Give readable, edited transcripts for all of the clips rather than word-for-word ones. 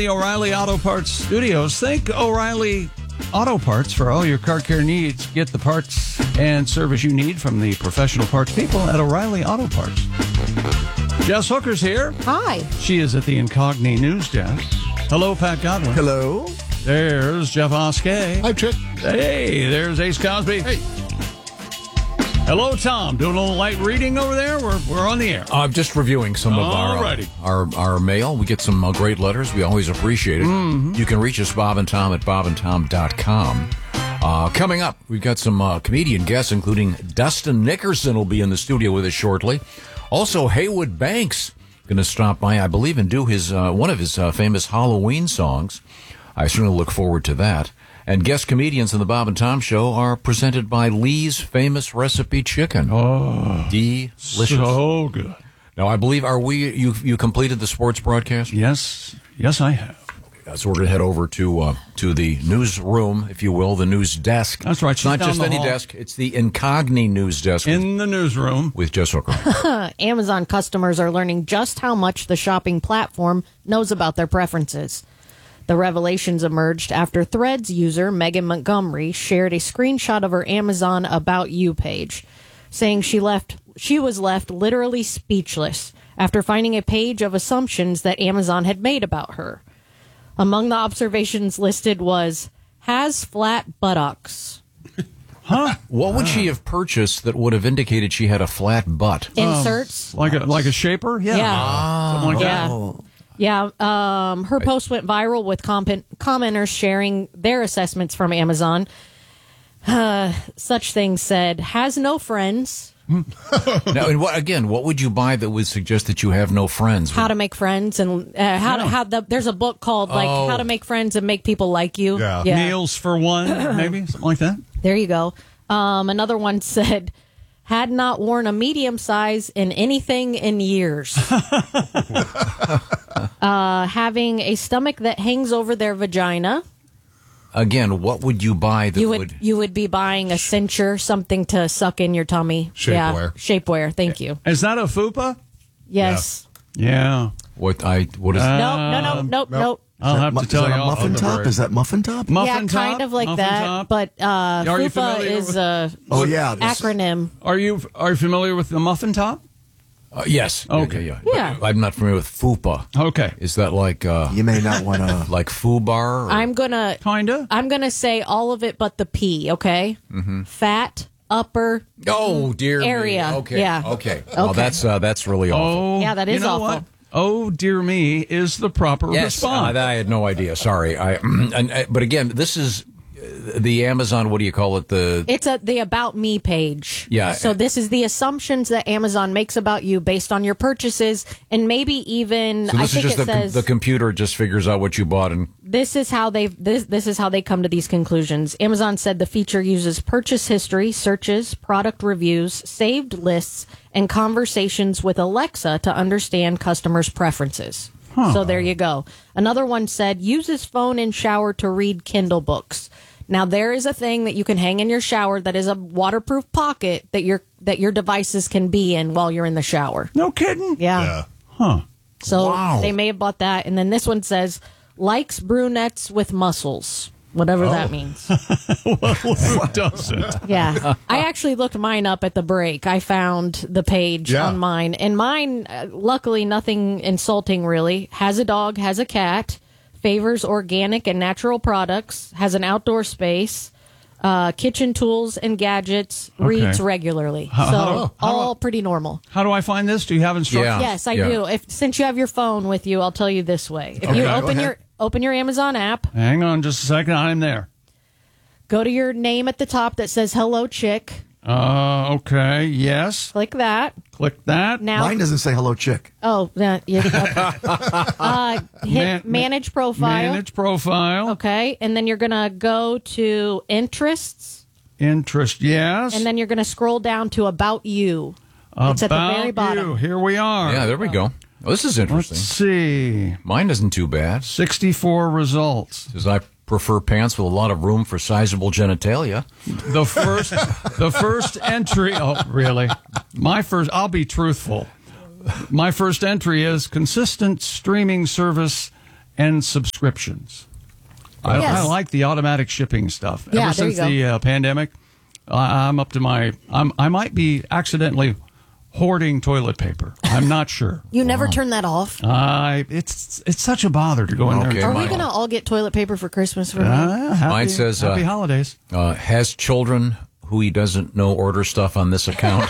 the O'Reilly Auto Parts studios. Think O'Reilly Auto Parts for all your car care needs. Get the parts and service you need from the professional parts people at O'Reilly Auto Parts. Jess Hooker's here. Hi. She is at the Incogni News Desk. Hello, Pat Godwin. Hello. There's Jeff Oskey. Hi, Chick. Hey, there's Ace Cosby. Hey. Hello, Tom. Doing a little light reading over there? We're on the air. I'm just reviewing some of our mail. We get some great letters. We always appreciate it. Mm-hmm. You can reach us, Bob and Tom, at bobandtom.com. Coming up, we've got some comedian guests, including Dustin Nickerson will be in the studio with us shortly. Also, Haywood Banks going to stop by, I believe, and do his one of his famous Halloween songs. I certainly look forward to that. And guest comedians in the Bob and Tom Show are presented by Lee's Famous Recipe Chicken. Oh, delicious. So good. Now, I believe, you completed the sports broadcast? Yes, I have. So we're going to head over to the newsroom, if you will, the news desk. That's right. It's not just any desk. It's the Incogni News Desk. In the newsroom. With Jess Hooker. Amazon customers are learning just how much the shopping platform knows about their preferences. The revelations emerged after Threads user Megan Montgomery shared a screenshot of her Amazon About You page, saying she was left literally speechless after finding a page of assumptions that Amazon had made about her. Among the observations listed was, has flat buttocks. Huh? What would she have purchased that would have indicated she had a flat butt? Inserts. Like a shaper? Yeah. Yeah. Something like Yeah. that. Yeah, her post went viral with commenters sharing their assessments from Amazon. Such things said, has no friends. Now, and what would you buy that would suggest that you have no friends? How to make friends, and there's a book called How to Make Friends and Make People Like You. Yeah. Meals for one, maybe something like that. There you go. Another one said, had not worn a medium size in anything in years. Having a stomach that hangs over their vagina. Again, what would you buy that You would be buying a cincher, something to suck in your tummy. Shapewear. Yeah, shapewear. Thank you. Is that a fupa? Yes. Yeah. What is Nope. I'll have to tell you. Muffin top? Is that muffin top? Muffin yeah, top? kind of like Muffin that. top? But Are you FUPA familiar is with- a acronym. Are you familiar with the muffin top? yes. Okay. Yeah. I'm not familiar with FUPA. Okay. Is that like You may not want to. like FUBAR? Or? I'm gonna say all of it but the P. Okay. Mm-hmm. Fat upper. Oh dear area. Me. Okay. Yeah. Okay. Well, that's really awful. Oh, Yeah, that is you know awful. What? Oh, dear me, is the proper Yes, response. I had no idea. Sorry. But again, this is the Amazon. What do you call it? It's the About Me page. Yeah. So this is the assumptions that Amazon makes about you based on your purchases, and maybe even So this I think is just it says the computer just figures out what you bought and. this is how this is how they come to these conclusions. Amazon said the feature uses purchase history, searches, product reviews, saved lists, and conversations with Alexa to understand customers' preferences. So there you go. Another one said uses phone in shower to read Kindle books. Now there is a thing that you can hang in your shower that is a waterproof pocket that your devices can be in while you're in the shower. No kidding? Yeah. Huh. So they may have bought that. And then this one says, likes brunettes with muscles, whatever that means. Well, who doesn't? Yeah. I actually looked mine up at the break. I found the page on mine. And mine, luckily, nothing insulting really. Has a dog, has a cat, favors organic and natural products, has an outdoor space, kitchen tools and gadgets, reads regularly. All pretty normal. How do I find this? Do you have instructions? Yes, I do. Since you have your phone with you, I'll tell you this way. If you open your Amazon app. Hang on just a second. I'm there. Go to your name at the top that says Hello Chick. Okay. Yes. Click that. Click that. Now, Mine doesn't say hello, chick. Oh, hit manage profile. Manage profile. Okay, and then you're gonna go to interests. Interest. Yes. And then you're gonna scroll down to About You. It's at the very bottom. You. Here we are. Yeah, there we go. Oh, this is interesting. Let's see. Mine isn't too bad. 64 results. Because I prefer pants with a lot of room for sizable genitalia. The first entry. Oh, really? I'll be truthful. My first entry is consistent streaming service and subscriptions. Yes. I like the automatic shipping stuff. Yeah, Ever there you since the pandemic, I'm up to my. I might be accidentally hoarding toilet paper. I'm not sure. You never turn that off? It's such a bother to go in there. Okay, Are And we going to all get toilet paper for Christmas for me? Mine says, Happy holidays. has children who he doesn't know order stuff on this account.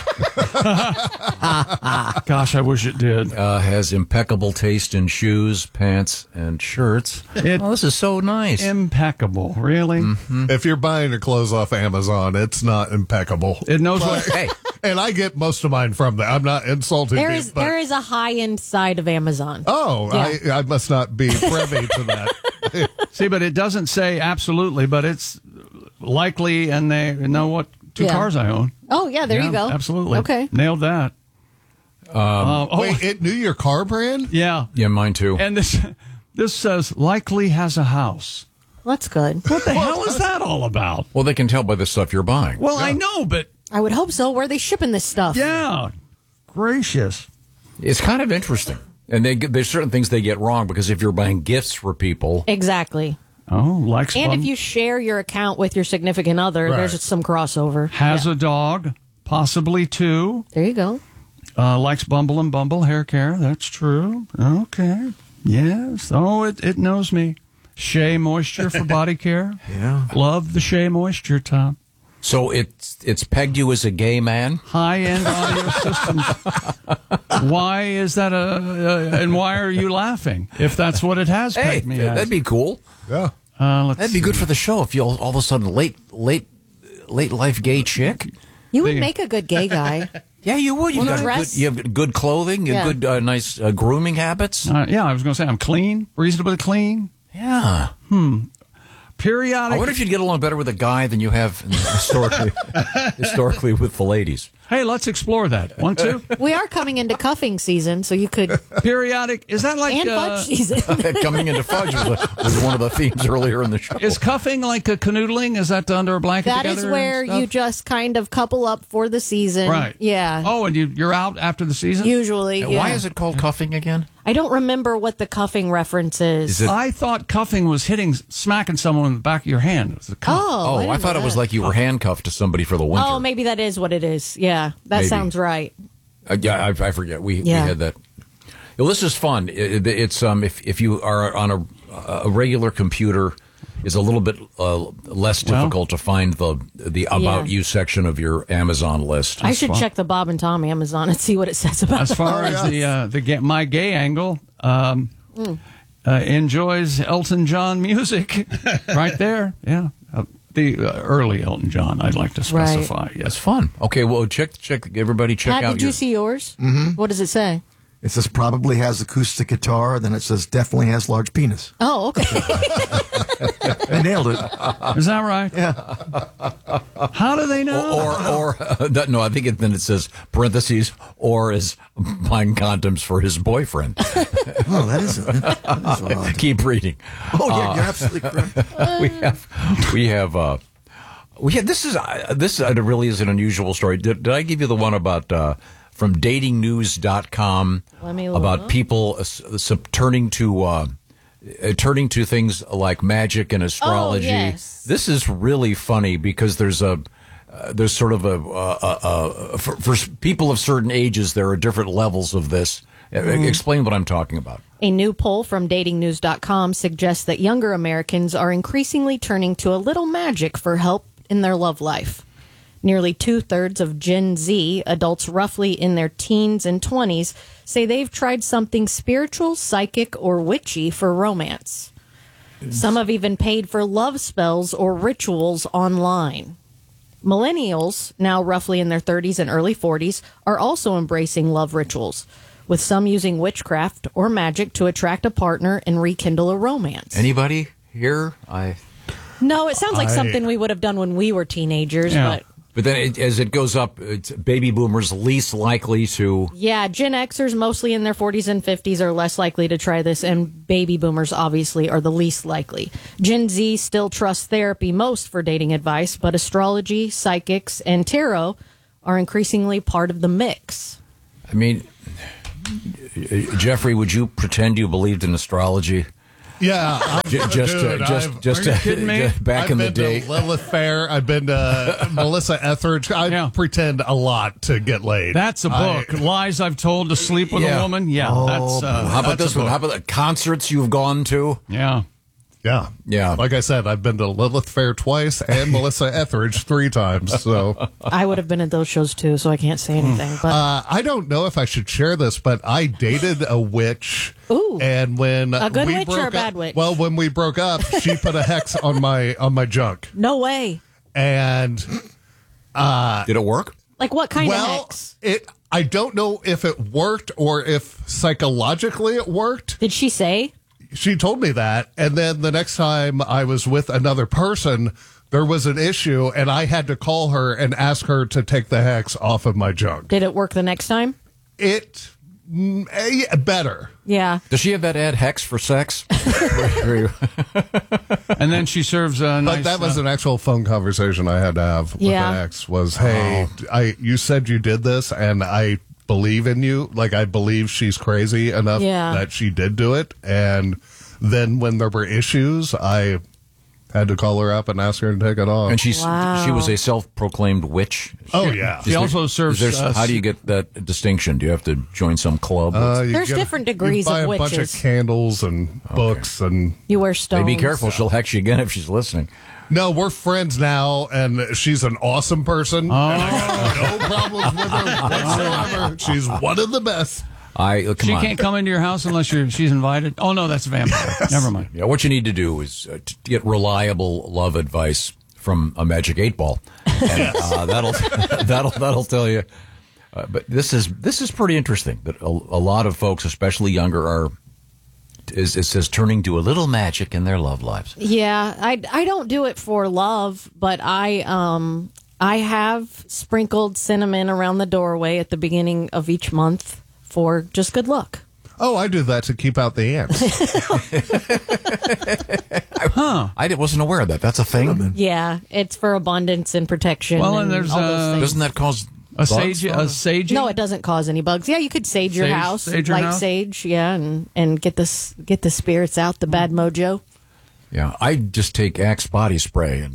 Gosh, I wish it did. Has impeccable taste in shoes, pants, and shirts. This is so nice. Impeccable, really. If you're buying your clothes off Amazon, it's not impeccable. It knows what. Hey, And I get most of mine from there. I'm not insulting There you, is but there is a high end side of Amazon. I must not be privy to that. See, but it doesn't say absolutely, but it's likely, and they know what two Yeah. cars I own. Oh yeah, there Yeah, you go. Absolutely. Okay. Nailed that. Wait, it knew your car brand? Yeah. yeah, mine too. And this says likely has a house. That's good. What the hell is that all about? Well, they can tell by the stuff you're buying. Well, I know, but I would hope so. Where are they shipping this stuff? yeah, gracious. It's kind of interesting. And there's certain things they get wrong because if you're buying gifts for people, Exactly. Oh, likes And fun. if you share your account with your significant other, Right. there's some crossover. Has Yeah. a dog, possibly two. There you go. Likes Bumble and Bumble hair care. That's true. Okay. Yes. Oh, it knows me. Shea Moisture for body care. Yeah. Love the Shea Moisture, Tom. so it's pegged you as a gay man. High-end audio systems. Why is that and why are you laughing if that's what it has Hey, pegged me as? that'd be cool. Yeah. Let's That'd be good for the show if you all of a sudden late life gay chick. You would They- make a good gay guy. Yeah, you would. Well, Got dress- you have good clothing, you have Yeah. good, nice grooming habits. yeah, I was going to say I'm clean, reasonably clean. Yeah. Periodic. I wonder if you'd get along better with a guy than you have historically with the ladies. Hey, let's explore that. Want to? We are coming into cuffing season, so you could Periodic. Is that like and fudge season. Coming into fudge was one of the themes earlier in the show. is cuffing like a canoodling? Is that under a blanket That together? is and where stuff? you just kind of couple up for the season. Right. Yeah. Oh, and you're out after the season? Usually. Yeah. Why is it called cuffing again? I don't remember what the cuffing reference is. Is it- I thought cuffing was smacking someone in the back of your hand. It was a cuff. Oh, I thought it was like you were handcuffed to somebody for the winter. Oh, maybe that is what it is. Yeah, that Maybe. sounds right. Yeah, I forget. We Yeah. had that. Well, this is fun. It's if you are on a regular computer, it's a little bit less difficult to find the about you section of your Amazon list. I should fun. check the Bob and Tom Amazon and see what it says about As far as my gay angle, enjoys Elton John music, right there. Yeah, the early Elton John. I'd like to specify. It's Yes. fun. Okay, well, check. Everybody, check Pat, out did your. you see yours? Mm-hmm. What does it say? It says probably has acoustic guitar, then it says definitely has large penis. Oh, okay. I nailed it. Is that right? Yeah. How do they know? No, I think then it says parentheses or is buying condoms for his boyfriend. Oh, that is odd. Keep reading. Oh, yeah, you're absolutely correct. we have this really is an unusual story. Did I give you the one about from datingnews.com Let me look. about people turning to things like magic and astrology? yes. This is really funny because there's sort of for people of certain ages there are different levels of this. Explain what I'm talking about. A new poll from datingnews.com suggests that younger Americans are increasingly turning to a little magic for help in their love life. Nearly 2/3 of Gen Z, adults roughly in their teens and 20s, say they've tried something spiritual, psychic, or witchy for romance. Some have even paid for love spells or rituals online. Millennials, now roughly in their 30s and early 40s, are also embracing love rituals, with some using witchcraft or magic to attract a partner and rekindle a romance. Anybody here? No, it sounds like something we would have done when we were teenagers, Yeah. But then as it goes up, it's baby boomers least likely to. Yeah, Gen Xers, mostly in their 40s and 50s, are less likely to try this, and baby boomers, obviously, are the least likely. Gen Z still trusts therapy most for dating advice, but astrology, psychics, and tarot are increasingly part of the mix. I mean, Jeffrey, would you pretend you believed in astrology? Yeah. kidding me? I've back in the been day. to Lilith Fair. I've been to Melissa Etheridge. I pretend a lot to get laid. That's a book. Lies I've told to sleep with a woman. Yeah, that's. How about this one? How about the concerts you've gone to? Yeah. Yeah. Like I said, I've been to Lilith Fair twice and Melissa Etheridge 3 times. So I would have been at those shows too, so I can't say anything. But I don't know if I should share this, but I dated a witch. Ooh. And when A good we witch broke or a up, bad witch? Well, when we broke up, she put a hex on my junk. no way. And Did it work? Like what kind of hex? I don't know if it worked or if psychologically it worked. Did she say? She told me that, and then the next time I was with another person, there was an issue, and I had to call her and ask her to take the hex off of my junk. Did it work the next time? Better. Yeah. Does she have that ad hex for sex? And then she serves a nice. But that was an actual phone conversation I had to have with Yeah. an ex. Was, hey, you said you did this, and I believe in you. Like, I believe she's crazy enough that she did do it. And then when there were issues, I had to call her up and ask her to take it off. And she was a self-proclaimed witch. Oh, yeah. She also serves. How do you get that distinction? Do you have to join some club? There's different degrees you buy of a bunch of witches. Candles and books and. You wear stones. Hey, be careful. She'll hex you again if she's listening. No, we're friends now, and she's an awesome person. And I got no problems with her whatsoever. She's one of the best. She can't come into your house unless she's invited. Oh no, that's a vampire. Never mind. Yeah, what you need to do is to get reliable love advice from a Magic 8-Ball, and that'll tell you. But this is pretty interesting. That a lot of folks, especially younger, are. It says turning to a little magic in their love lives. Yeah, I don't do it for love, but I have sprinkled cinnamon around the doorway at the beginning of each month for just good luck. Oh, I do that to keep out the ants. I wasn't aware of that. That's a thing. Yeah, it's for abundance and protection. Well, and there's all those things. Doesn't that cause a sage? No, it doesn't cause any bugs. Yeah, you could sage your house, sage, yeah, and get the spirits out, the bad mojo. Yeah, I just take Axe body spray and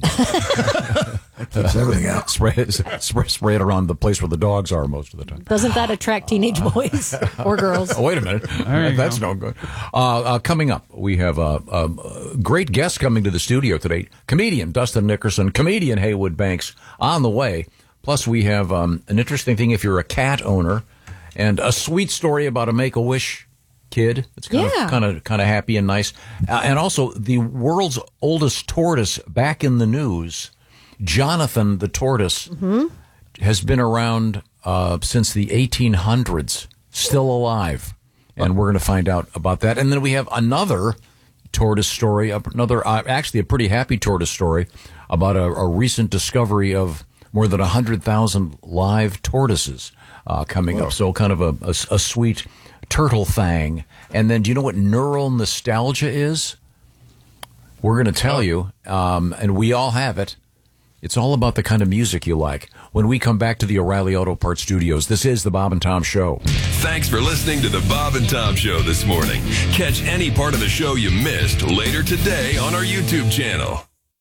Keeps everything out. spray it around the place where the dogs are most of the time. Doesn't that attract teenage boys or girls? Oh, wait a minute. That's no good. Coming up, we have a great guest coming to the studio today. Comedian Dustin Nickerson, comedian Haywood Banks on the way. Plus, we have an interesting thing if you're a cat owner, and a sweet story about a Make-A-Wish kid. It's kind of happy and nice. And also, the world's oldest tortoise back in the news, Jonathan the tortoise, has been around since the 1800s, still alive. And we're going to find out about that. And then we have another tortoise story, actually a pretty happy tortoise story about a recent discovery of more than 100,000 live tortoises coming up. So kind of a sweet turtle thing. And then do you know what neural nostalgia is? We're going to tell you, and we all have it. It's all about the kind of music you like. When we come back to the O'Reilly Auto Parts Studios, this is the Bob and Tom Show. Thanks for listening to the Bob and Tom Show this morning. Catch any part of the show you missed later today on our YouTube channel.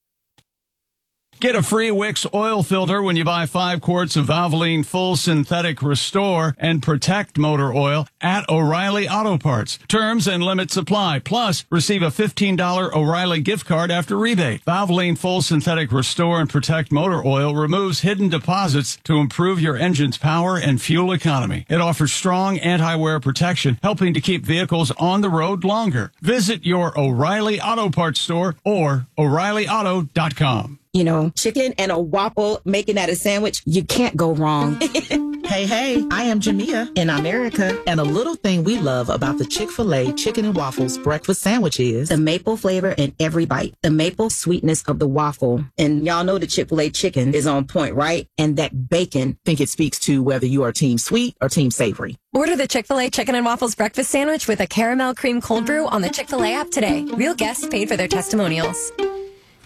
Get a free Wix oil filter when you buy 5 quarts of Valvoline Full Synthetic Restore and Protect motor oil at O'Reilly Auto Parts. Terms and limits apply. Plus, receive a $15 O'Reilly gift card after rebate. Valvoline Full Synthetic Restore and Protect motor oil removes hidden deposits to improve your engine's power and fuel economy. It offers strong anti-wear protection, helping to keep vehicles on the road longer. Visit your O'Reilly Auto Parts store or O'ReillyAuto.com. You know, chicken and a waffle, making that a sandwich, you can't go wrong. Hey, I am Jamia in America, and a little thing we love about the Chick-fil-A Chicken and Waffles breakfast sandwich is the maple flavor in every bite, the maple sweetness of the waffle. And y'all know the Chick-fil-A chicken is on point, right? And that bacon. I think it speaks to whether you are team sweet or team savory. Order the Chick-fil-A Chicken and Waffles breakfast sandwich with a caramel cream cold brew on the Chick-fil-A app today. Real guests paid for their testimonials.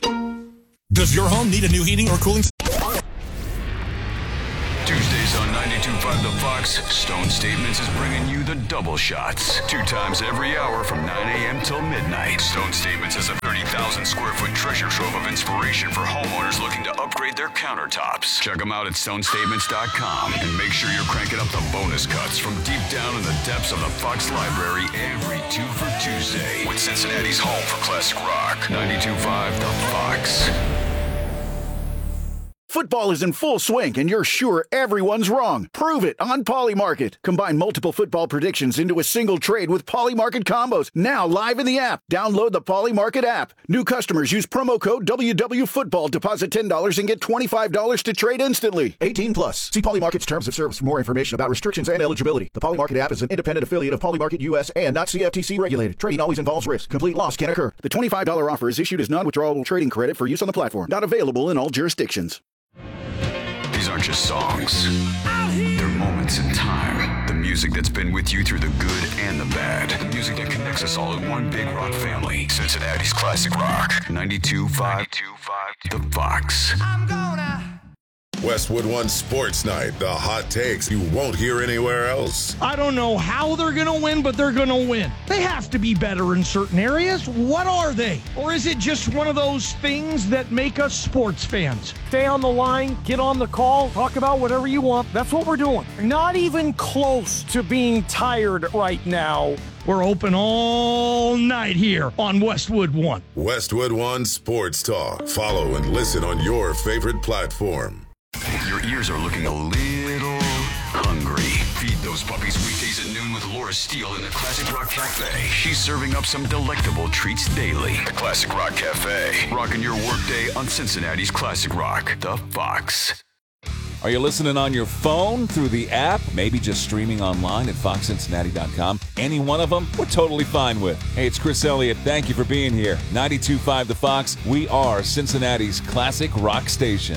Does your home need a new heating or cooling? Tuesdays on 99. 92.5 The Fox, Stone Statements is bringing you the double shots. 2 times every hour from 9 a.m. till midnight. Stone Statements is a 30,000 square foot treasure trove of inspiration for homeowners looking to upgrade their countertops. Check them out at stonestatements.com and make sure you're cranking up the bonus cuts from deep down in the depths of the Fox library every 2 for Tuesday with Cincinnati's home for classic rock. 92.5 The Fox. Football is in full swing, and you're sure everyone's wrong. Prove it on Polymarket. Combine multiple football predictions into a single trade with Polymarket combos. Now live in the app. Download the Polymarket app. New customers use promo code WWFootball. Deposit $10 and get $25 to trade instantly. 18 plus. See Polymarket's terms of service for more information about restrictions and eligibility. The Polymarket app is an independent affiliate of Polymarket US and not CFTC regulated. Trading always involves risk. Complete loss can occur. The $25 offer is issued as non-withdrawable trading credit for use on the platform. Not available in all jurisdictions. These aren't just songs. They're moments in time. The music that's been with you through the good and the bad. The music that connects us all in one big rock family. Cincinnati's classic rock. 92.5 The Fox. Westwood One Sports Night. The hot takes you won't hear anywhere else. I don't know how they're going to win, but they're going to win. They have to be better in certain areas. What are they? Or is it just one of those things that make us sports fans? Stay on the line, get on the call, talk about whatever you want. That's what we're doing. Not even close to being tired right now. We're open all night here on Westwood One. Westwood One Sports Talk. Follow and listen on your favorite platform. Your ears are looking a little hungry. Feed those puppies weekdays at noon with Laura Steele in the Classic Rock Cafe. She's serving up some delectable treats daily. The Classic Rock Cafe. Rocking your workday on Cincinnati's Classic Rock. The Fox. Are you listening on your phone, through the app, maybe just streaming online at foxcincinnati.com? Any one of them, we're totally fine with. Hey, it's Chris Elliott. Thank you for being here. 92.5 The Fox. We are Cincinnati's classic rock station.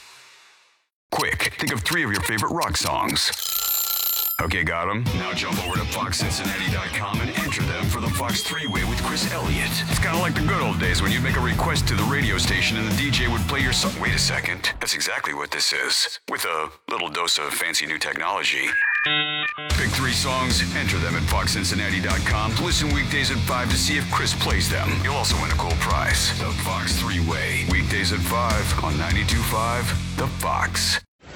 Quick, think of 3 of your favorite rock songs. Okay, got them? Now jump over to foxcincinnati.com and enter them for the Fox 3-Way with Chris Elliott. It's kind of like the good old days when you'd make a request to the radio station and the DJ would play your song. Wait a second. That's exactly what this is. With a little dose of fancy new technology. Pick 3 songs, enter them at foxcincinnati.com. Listen weekdays at 5 to see if Chris plays them. You'll also win a cool prize. The Fox 3-Way. Weekdays at 5 on 92.5 The Fox.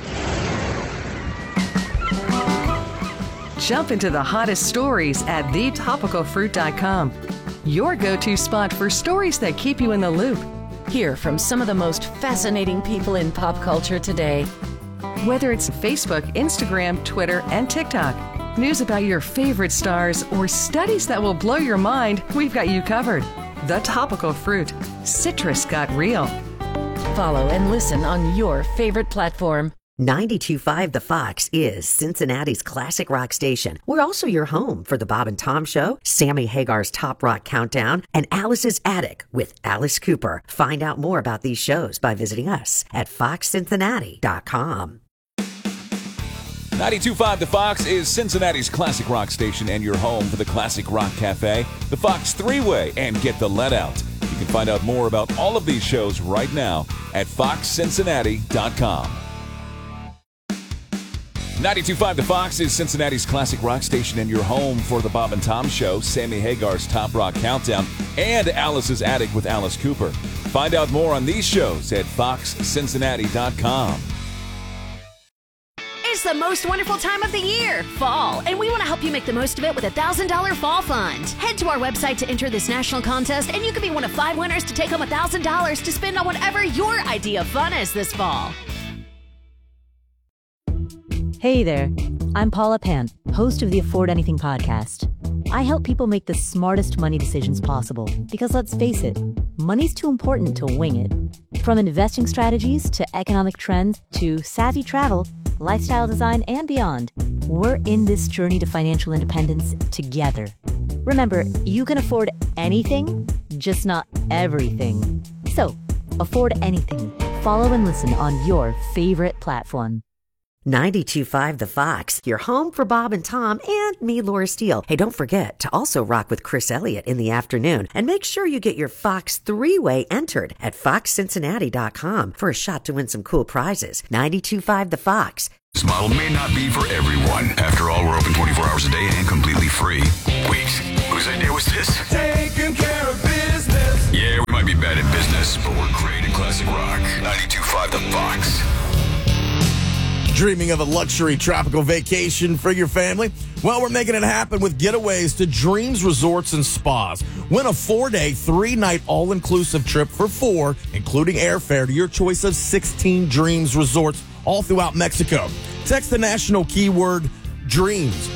Jump into the hottest stories at thetopicalfruit.com. Your go-to spot for stories that keep you in the loop. Hear from some of the most fascinating people in pop culture today. Whether it's Facebook, Instagram, Twitter, and TikTok, news about your favorite stars, or studies that will blow your mind, we've got you covered. The Topical Fruit. Citrus got real. Follow and listen on your favorite platform. 92.5 The Fox is Cincinnati's classic rock station. We're also your home for the Bob and Tom Show, Sammy Hagar's Top Rock Countdown, and Alice's Attic with Alice Cooper. Find out more about these shows by visiting us at foxcincinnati.com. 92.5 The Fox is Cincinnati's classic rock station and your home for the Classic Rock Cafe, the Fox 3-Way, and Get the Let Out. You can find out more about all of these shows right now at foxcincinnati.com. 92.5 The Fox is Cincinnati's classic rock station and your home for the Bob and Tom Show, Sammy Hagar's Top Rock Countdown, and Alice's Attic with Alice Cooper. Find out more on these shows at foxcincinnati.com. It's the most wonderful time of the year, fall, and we want to help you make the most of it with a $1,000 fall fund. Head to our website to enter this national contest, and you could be one of 5 winners to take home $1,000 to spend on whatever your idea of fun is this fall. Hey there, I'm Paula Pant, host of the Afford Anything podcast. I help people make the smartest money decisions possible because, let's face it, money's too important to wing it. From investing strategies to economic trends to savvy travel, lifestyle design, and beyond, we're in this journey to financial independence together. Remember, you can afford anything, just not everything. So, afford anything. Follow and listen on your favorite platform. 92.5 The Fox, your home for Bob and Tom and me, Laura Steele. Hey, don't forget to also rock with Chris Elliott in the afternoon. And make sure you get your Fox 3-way entered at foxcincinnati.com for a shot to win some cool prizes. 92.5 The Fox. This model may not be for everyone. After all, we're open 24 hours a day and completely free. Wait, whose idea was this? Taking care of business. Yeah, we might be bad at business, but we're great at classic rock. 92.5 The Fox. Dreaming of a luxury tropical vacation for your family? Well, we're making it happen with getaways to Dreams Resorts and Spas. Win a 4-day, 3-night all-inclusive trip for 4, including airfare to your choice of 16 Dreams Resorts all throughout Mexico. Text the national keyword DREAMS,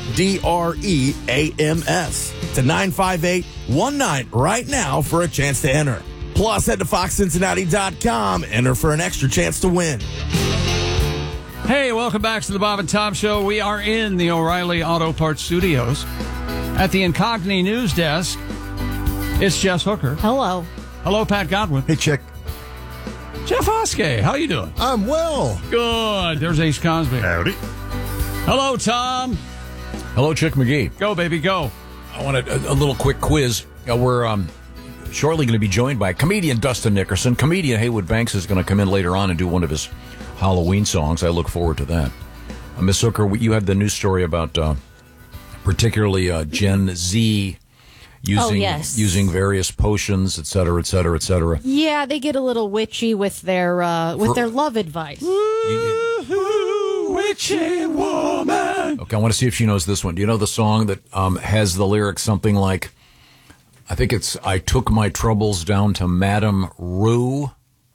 DREAMS, to 95819 right now for a chance to enter. Plus, head to foxcincinnati.com. Enter for an extra chance to win. Hey, welcome back to the Bob and Tom Show. We are in the O'Reilly Auto Parts Studios. At the Incogni News Desk, it's Jess Hooker. Hello. Hello, Pat Godwin. Hey, Chick. Jeff Hoskey, how you doing? I'm well. Good. There's Ace Cosby. Howdy. Hello, Tom. Hello, Chick McGee. Go, baby, go. I want a little quick quiz. We're shortly going to be joined by comedian Dustin Nickerson. Comedian Haywood Banks is going to come in later on and do one of his Halloween songs. I look forward to that. Miss Hooker, you had the news story about particularly Gen Z using various potions, et cetera, et cetera, et cetera. Yeah, they get a little witchy with their love advice. Witchy woman. Okay, I want to see if she knows this one. Do you know the song that has the lyrics something like, I think it's, I took my troubles down to Madame Rue.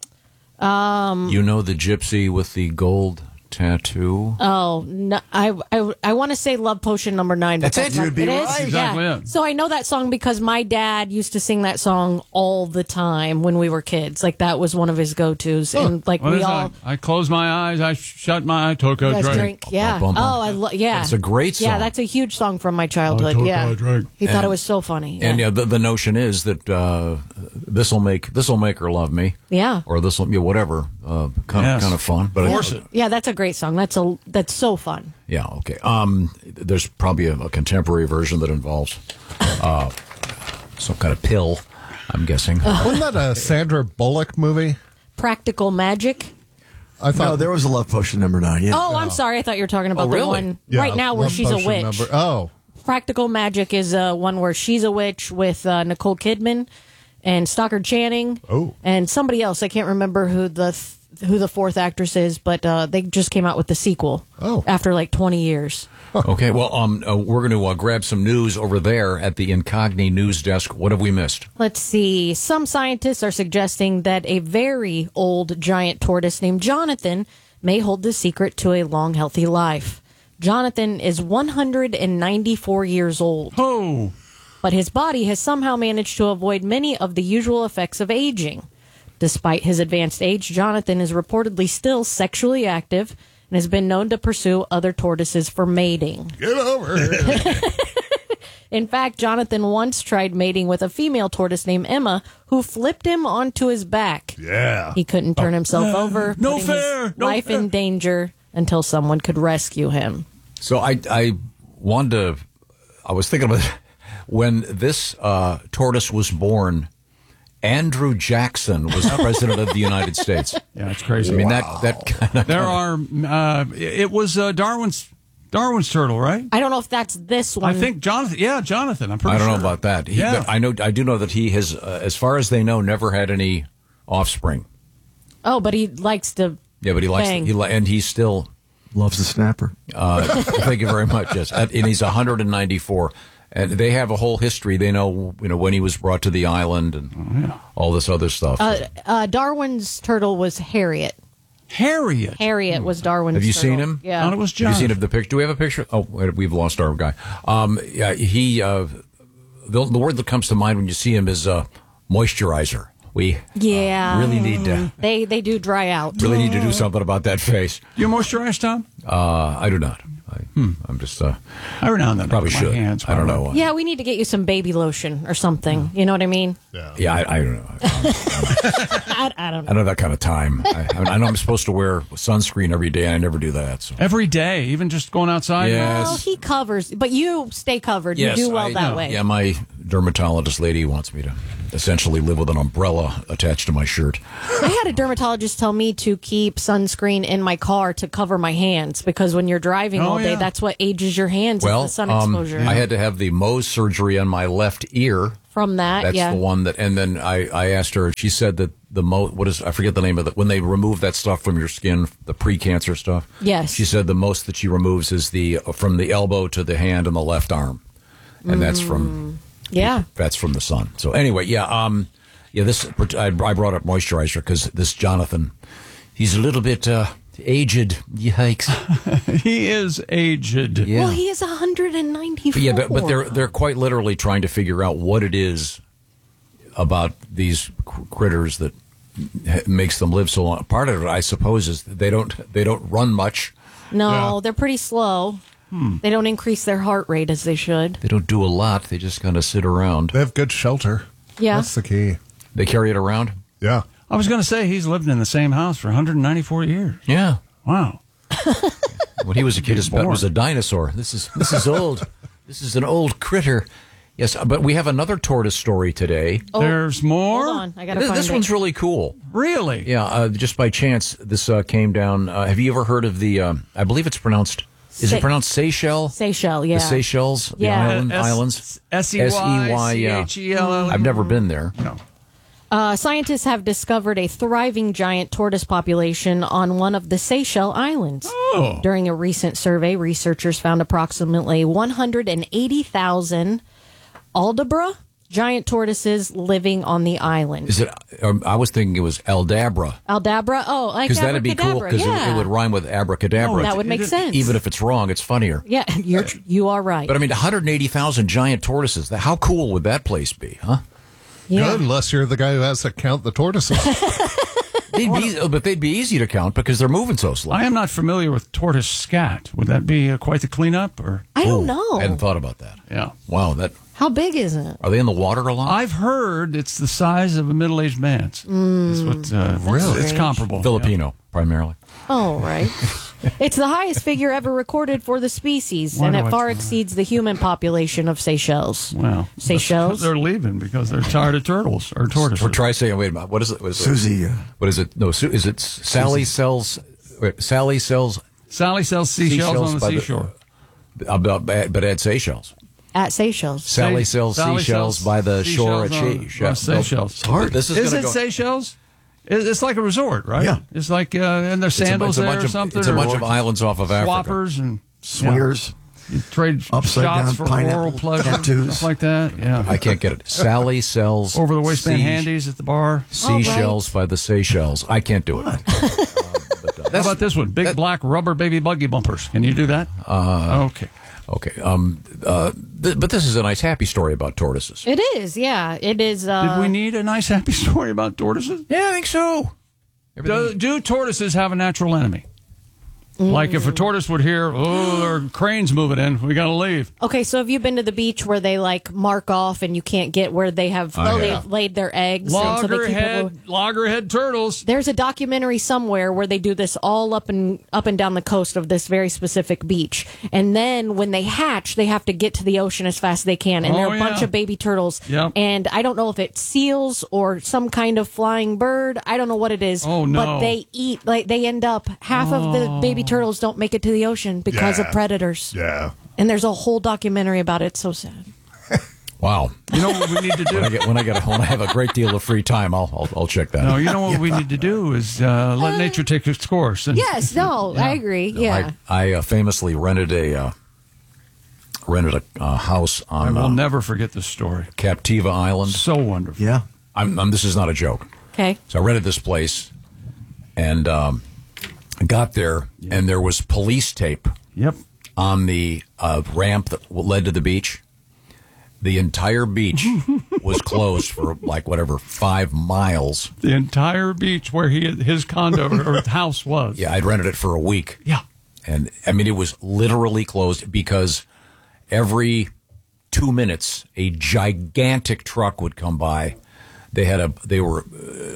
You know the gypsy with the gold tattoo? Oh, no, I want to say Love Potion number 9. That's it. Not, You'd be it right. Is? Exactly Yeah. it. So I know that song because my dad used to sing that song all the time when we were kids. Like that was one of his go-tos. And like What we is all... that? I closed my eyes, I shut my eye, took a drink. Yeah. Bum, bum, bum. Oh, yeah. That's a great song. Yeah, that's a huge song from my childhood. I took Yeah. a drink. He thought it was so funny. Yeah. And the notion is that this'll make her love me. Yeah. Or this'll whatever. Kind of fun. But Force it. Yeah, that's a great song. That's so fun. Yeah, okay. There's probably a contemporary version that involves some kind of pill, I'm guessing. Wasn't that a Sandra Bullock movie? Practical Magic. I thought no, there was a Love Potion number 9. Yeah. Oh, I'm sorry. I thought you were talking about the one right now where Love she's a Potion witch. Oh. Practical Magic is one where she's a witch with Nicole Kidman and Stockard Channing. Oh. And somebody else. I can't remember who the fourth actress is, but they just came out with the sequel after like 20 years. Okay, well, we're going to grab some news over there at the Incogni News Desk. What have we missed? Let's see. Some scientists are suggesting that a very old giant tortoise named Jonathan may hold the secret to a long, healthy life. Jonathan is 194 years old. Oh. But his body has somehow managed to avoid many of the usual effects of aging. Despite his advanced age, Jonathan is reportedly still sexually active and has been known to pursue other tortoises for mating. Get over here. In fact, Jonathan once tried mating with a female tortoise named Emma, who flipped him onto his back. Yeah. He couldn't turn himself over, No putting fair. his No life fair. in danger until someone could rescue him. So I was thinking about when this tortoise was born, Andrew Jackson was president of the United States. Yeah, it's crazy. I mean, that kind of... There are, it was Darwin's turtle, right? I don't know if that's this one. I think Jonathan. Yeah, Jonathan. I'm pretty I don't sure. know about that. Yeah. I do know that he has, as far as they know, never had any offspring. Oh, but he likes to. Yeah, but he likes bang. and he still loves the snapper. Thank you very much. Yes, and he's 194, and they have a whole history. They know, when he was brought to the island and all this other stuff. Darwin's turtle was Harriet. Harriet was Darwin's. Have you turtle. seen him? Yeah. It was Have you seen the picture? Do we have a picture? Oh, wait, we've lost our guy. Yeah, he. The word that comes to mind when you see him is moisturizer. We really need to. They do dry out. Really need to do something about that face. Do you moisturize, Tom? I do not. I'm just. Every now and then, probably my should. hands, I don't know. Yeah, we need to get you some baby lotion or something. You know what I mean? Yeah, I don't know. I don't know. I don't have that kind of time. I know I'm supposed to wear sunscreen every day, and I never do that. So. Every day, even just going outside? Yes. Well, he covers, but you stay covered. Yes, you do well that way. Yeah, my dermatologist lady wants me to essentially live with an umbrella attached to my shirt. I had a dermatologist tell me to keep sunscreen in my car to cover my hands because when you're driving all day, that's what ages your hands is the sun exposure. I had to have the Mohs surgery on my left ear. From that, That's the one that, and then I asked her, she said that the I forget the name of it, when they remove that stuff from your skin, the pre-cancer stuff. Yes. She said the most that she removes is from the elbow to the hand and the left arm. And that's from the sun. So anyway, this I brought up moisturizer because this Jonathan, he's a little bit aged. Yikes. He is aged. Yeah. Well, he is 194. Yeah, but they're quite literally trying to figure out what it is about these critters that makes them live so long. Part of it, I suppose, is they don't run much. No, they're pretty slow. They don't increase their heart rate as they should. They don't do a lot. They just kind of sit around. They have good shelter. Yeah. That's the key. They carry it around? Yeah. I was going to say he's lived in the same house for 194 years. Yeah. Wow. When he was a kid, his pet was a dinosaur. This is old. This is an old critter. Yes, but we have another tortoise story today. Oh, there's more? Hold on. I got to find This one's really cool. Really? Yeah, just by chance, this came down. Have you ever heard of the, I believe it's pronounced, is it pronounced Seychelles? Seychelles, yeah. The Seychelles, yeah. the islands? S-E-Y-C-H-E-L-L. I've never been there. No. Scientists have discovered a thriving giant tortoise population on one of the Seychelles Islands. Oh. During a recent survey, researchers found approximately 180,000 Aldabra giant tortoises living on the island. Is it? I was thinking it was Aldabra. Aldabra? Oh, like because that'd be cool because yeah. it would rhyme with abracadabra. Oh, that would make sense. Even if it's wrong, it's funnier. Yeah, you are right. But I mean, 180,000 giant tortoises. How cool would that place be, huh? Yeah. Good, unless you're the guy who has to count the tortoises. They'd be easy to count because they're moving so slow. I am not familiar with tortoise scat. Would that be quite the cleanup? Or I don't know. I hadn't thought about that. Yeah. Wow. How big is it? Are they in the water a lot? I've heard it's the size of a middle-aged man's. That's what, really? It's comparable. Filipino, primarily. Oh, right. It's the highest figure ever recorded for the species, and it far exceeds the human population of Seychelles. Wow. Seychelles? They're leaving because they're tired of turtles or tortoises. Try saying, wait a minute. What is it? Susie. What is it? No, is it Sally sells... Sally sells seashells on the seashore. But at Seychelles. At Seychelles. Sally sells seashells by the shore at Seychelles. It's hard. Is it Seychelles? It's like a resort, right? Yeah. It's like, and there's sandals there or something. It's a bunch of islands off of Africa. Swappers and swingers. You trade upside shots down for pineapple oral pleasure, tattoos. stuff like that. Yeah, I can't get it. Sally sells over the waistband handies at the bar. Seashells by the Seychelles. I can't do it. How about this one? Big black rubber baby buggy bumpers. Can you do that? Okay. Okay. But this is a nice, happy story about tortoises. It is, yeah. It is. Did we need a nice, happy story about tortoises? Yeah, I think so. Do tortoises have a natural enemy? Like if a tortoise would hear, oh, there are cranes moving in, we got to leave. Okay, so have you been to the beach where they like mark off and you can't get where they have they've laid their eggs? Loggerhead turtles. There's a documentary somewhere where they do this all up and down the coast of this very specific beach. And then when they hatch, they have to get to the ocean as fast as they can. And there are a bunch of baby turtles. Yep. And I don't know if it's seals or some kind of flying bird. I don't know what it is. Oh, no. But they eat, like they end up, half of the baby turtles don't make it to the ocean because of predators. Yeah. And there's a whole documentary about it. It's so sad. Wow. You know what we need to do? when I have a great deal of free time, I'll check that. No, you know what we need to do is let nature take its course. And, I agree. Yeah. I famously rented a house on. I will never forget this story. Captiva Island. So wonderful. Yeah. This is not a joke. Okay. So I rented this place, and got there, and there was police tape. Yep. On the ramp that led to the beach. The entire beach was closed for 5 miles. The entire beach where his condo or house was. Yeah, I'd rented it for a week. Yeah. And I mean, it was literally closed because every 2 minutes a gigantic truck would come by. They were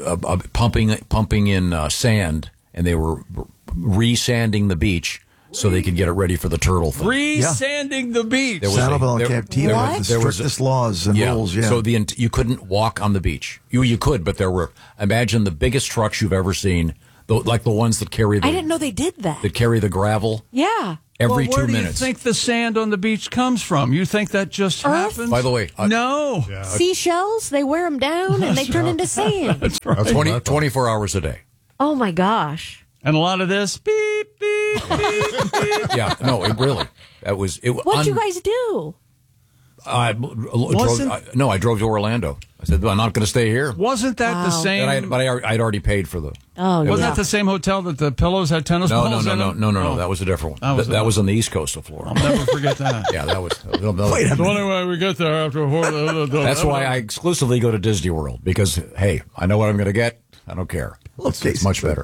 pumping in sand, and they were re-sanding the beach so they could get it ready for the turtle thing. Re-sanding the beach. Sanibel and Captiva with the strictest laws and rules. Yeah. So you couldn't walk on the beach. You could, but there were, imagine the biggest trucks you've ever seen, like the ones that carry I didn't know they did that. That carry the gravel. Yeah. Every 2 minutes. Where do you think the sand on the beach comes from? You think that just happens? By the way, no. Seashells, they wear them down and they turn into sand. That's right. 24 hours a day. Oh, my gosh. And a lot of this, beep, beep, beep, beep. Yeah, no, it really. What'd you guys do? I drove to Orlando. I said, I'm not going to stay here. Wasn't that the same? But I'd already paid for the... Oh, Wasn't that the same hotel that the pillows had tennis balls in them? No. That was a different one. That was on the east coast of Florida. I'll never forget that. Yeah, that was... Wait a minute. Anyway, we get there after... That's why I exclusively go to Disney World, because, hey, I know what I'm going to get. I don't care. It's much better.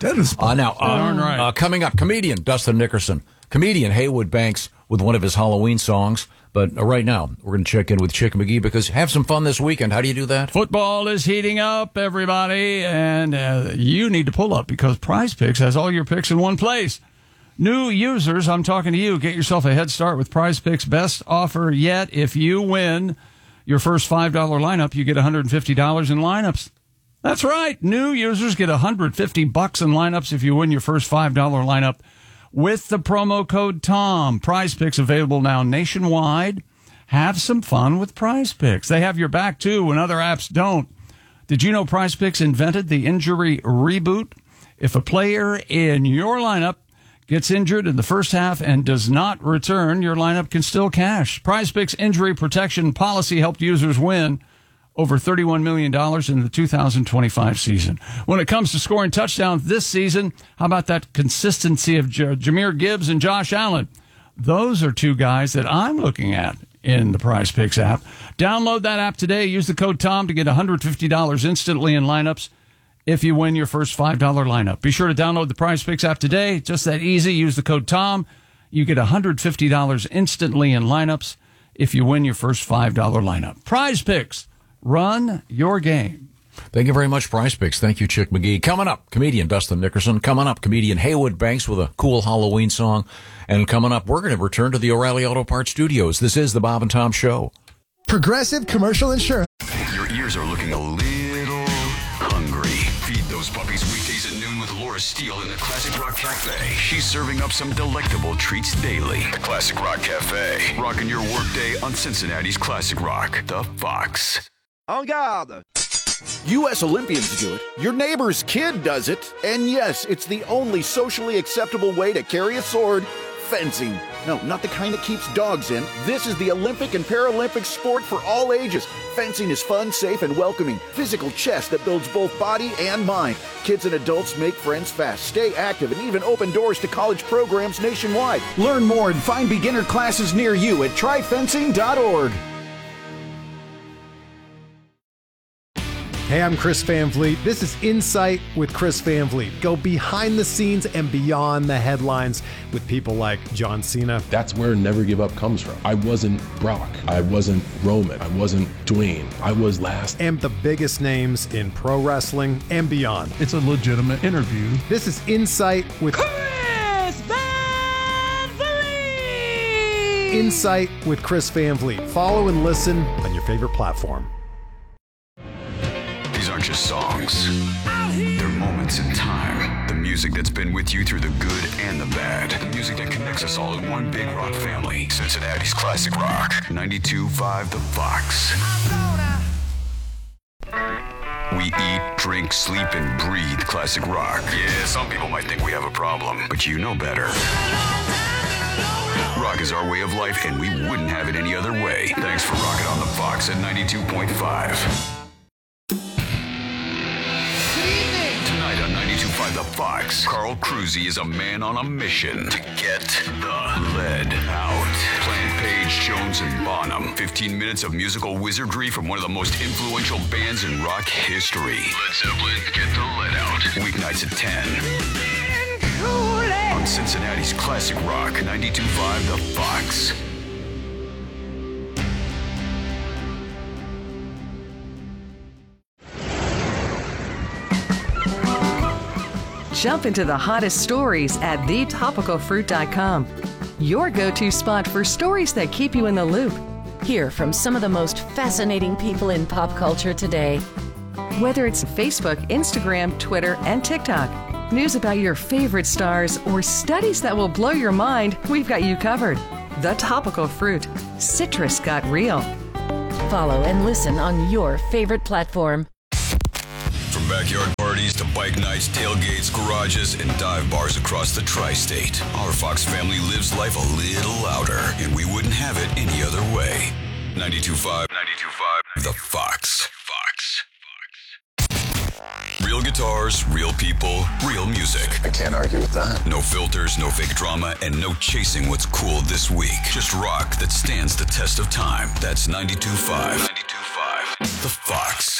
Coming up, comedian Dustin Nickerson, comedian Haywood Banks with one of his Halloween songs. But right now, we're going to check in with Chick McGee because have some fun this weekend. How do you do that? Football is heating up, everybody, and you need to pull up because Prize Picks has all your picks in one place. New users, I'm talking to you. Get yourself a head start with Prize Picks' best offer yet. If you win your first $5 lineup, you get $150 in lineups. That's right. New users get $150 in lineups if you win your first $5 lineup with the promo code TOM. Prize Picks available now nationwide. Have some fun with Prize Picks. They have your back, too, when other apps don't. Did you know Prize Picks invented the injury reboot? If a player in your lineup gets injured in the first half and does not return, your lineup can still cash. Prize Picks injury protection policy helped users win over $31 million in the 2025 season. When it comes to scoring touchdowns this season, how about that consistency of Jahmyr Gibbs and Josh Allen? Those are two guys that I'm looking at in the Prize Picks app. Download that app today. Use the code TOM to get $150 instantly in lineups if you win your first $5 lineup. Be sure to download the Prize Picks app today. Just that easy. Use the code TOM. You get $150 instantly in lineups if you win your first $5 lineup. Prize Picks. Run your game. Thank you very much, Prize Picks. Thank you, Chick McGee. Coming up, comedian Dustin Nickerson. Coming up, comedian Haywood Banks with a cool Halloween song. And coming up, we're going to return to the O'Reilly Auto Parts studios. This is the Bob and Tom Show. Progressive Commercial Insurance. Your ears are looking a little hungry. Feed those puppies weekdays at noon with Laura Steele in the Classic Rock Cafe. She's serving up some delectable treats daily. The Classic Rock Cafe. Rocking your workday on Cincinnati's Classic Rock. The Fox. En garde! U.S. Olympians do it. Your neighbor's kid does it. And yes, it's the only socially acceptable way to carry a sword. Fencing. No, not the kind that keeps dogs in. This is the Olympic and Paralympic sport for all ages. Fencing is fun, safe, and welcoming. Physical chess that builds both body and mind. Kids and adults make friends fast, stay active, and even open doors to college programs nationwide. Learn more and find beginner classes near you at tryfencing.org. Hey, I'm Chris Van Vliet. This is Insight with Chris Van Vliet. Go behind the scenes and beyond the headlines with people like John Cena. That's where Never Give Up comes from. I wasn't Brock. I wasn't Roman. I wasn't Dwayne. I was last. And the biggest names in pro wrestling and beyond. It's a legitimate interview. This is Insight with Chris Van Vliet! Insight with Chris Van Vliet. Follow and listen on your favorite platform. These aren't just songs. They're moments in time. The music that's been with you through the good and the bad. The music that connects us all in one big rock family. Cincinnati's Classic Rock. 92.5 The Fox. We eat, drink, sleep, and breathe classic rock. Yeah, some people might think we have a problem, but you know better. Rock is our way of life, and we wouldn't have it any other way. Thanks for rocking on the Fox at 92.5. Tonight on 92.5 The Fox, Carl Cruzy is a man on a mission to get the lead out. Plant Page, Jones, and Bonham. 15 minutes of musical wizardry from one of the most influential bands in rock history. Led Zeppelin, Get the Lead Out. Weeknights at 10. On Cincinnati's classic rock, 92.5 The Fox. Jump into the hottest stories at thetopicalfruit.com. Your go-to spot for stories that keep you in the loop. Hear from some of the most fascinating people in pop culture today. Whether it's Facebook, Instagram, Twitter, and TikTok, news about your favorite stars, or studies that will blow your mind, we've got you covered. The Topical Fruit. Citrus got real. Follow and listen on your favorite platform. From backyard parties to bike nights, tailgates, garages, and dive bars across the tri-state, our Fox family lives life a little louder, and we wouldn't have it any other way. 92.5 The Fox. Real guitars, real people, real music. I can't argue with that. No filters, no fake drama, and no chasing what's cool this week. Just rock that stands the test of time. That's 92.5 The Fox.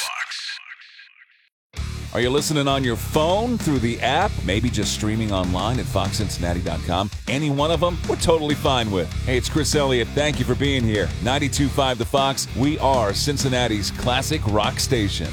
Are you listening on your phone, through the app, maybe just streaming online at foxcincinnati.com? Any one of them, we're totally fine with. Hey, it's Chris Elliott. Thank you for being here. 92.5 The Fox. We are Cincinnati's classic rock station.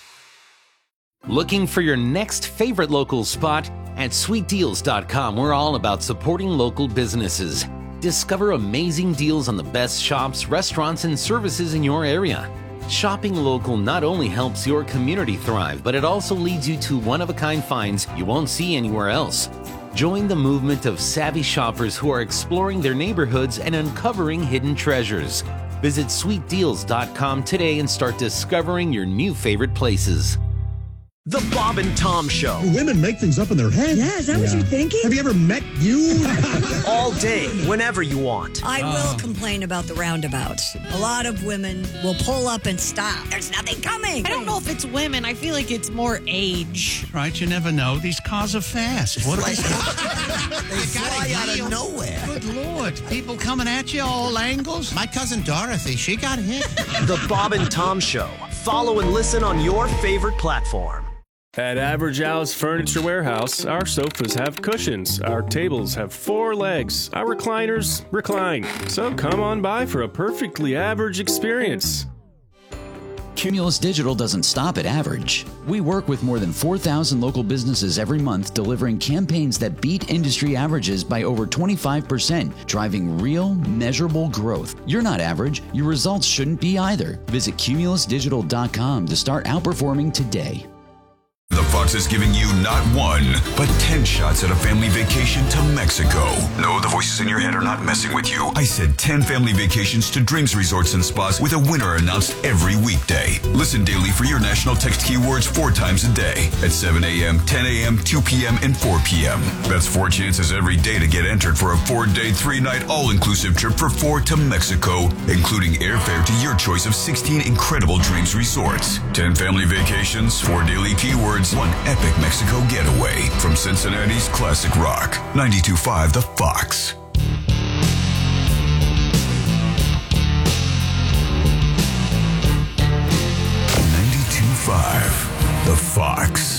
Looking for your next favorite local spot? At sweetdeals.com, we're all about supporting local businesses. Discover amazing deals on the best shops, restaurants, and services in your area. Shopping local not only helps your community thrive, but it also leads you to one-of-a-kind finds you won't see anywhere else. Join the movement of savvy shoppers who are exploring their neighborhoods and uncovering hidden treasures. Visit sweetdeals.com today and start discovering your new favorite places. The Bob and Tom Show. Women make things up in their head. Yeah, is that what you're thinking? Have you ever met you? All day, whenever you want. I will complain about the roundabouts. A lot of women will pull up and stop. There's nothing coming. I don't know if it's women. I feel like it's more age. Right, you never know. These cars are fast. What are they? They fly out of nowhere. Good Lord. People coming at you all angles. My cousin Dorothy, she got hit. The Bob and Tom Show. Follow and listen on your favorite platform. At Average Al's Furniture Warehouse, our sofas have cushions, our tables have 4 legs, our recliners recline. So come on by for a perfectly average experience. Cumulus Digital doesn't stop at average. We work with more than 4,000 local businesses every month, delivering campaigns that beat industry averages by over 25%, driving real, measurable growth. You're not average. Your results shouldn't be either. Visit cumulusdigital.com to start outperforming today. The Fox is giving you not 1, but 10 shots at a family vacation to Mexico. No, the voices in your head are not messing with you. I said 10 family vacations to Dreams Resorts and Spas with a winner announced every weekday. Listen daily for your national text keywords 4 times a day at 7 a.m., 10 a.m., 2 p.m., and 4 p.m. That's 4 chances every day to get entered for a 4-day, 3-night all-inclusive trip for 4 to Mexico, including airfare to your choice of 16 incredible Dreams Resorts. 10 family vacations, 4 daily keywords, 1 epic Mexico getaway from Cincinnati's classic rock. 92.5 The Fox. 92.5 The Fox.